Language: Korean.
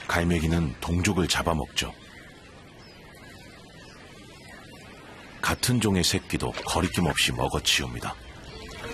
갈매기는 동족을 잡아먹죠. 같은 종의 새끼도 거리낌 없이 먹어치웁니다.